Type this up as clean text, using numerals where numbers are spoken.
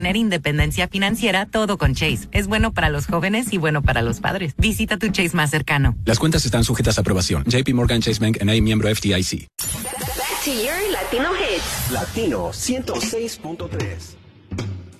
Tener independencia financiera, todo con Chase. Es bueno para los jóvenes y bueno para los padres. Visita tu Chase más cercano. Las cuentas están sujetas a aprobación. JP Morgan Chase Bank N.A. miembro FDIC. Back to your Latino hits. Latino 106.3.